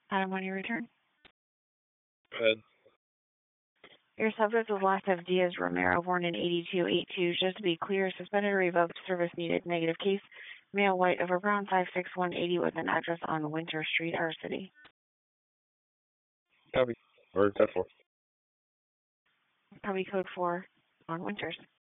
Adam, when you return. Go ahead. Your subject was last of Diaz Romero, born in 8282. Just to be clear, suspended or revoked, service needed. Negative case. Male, white, over brown, 5'6", 180, with an address on Winter Street, our city. Copy. Or 10-4. Copy code 4 on Winters.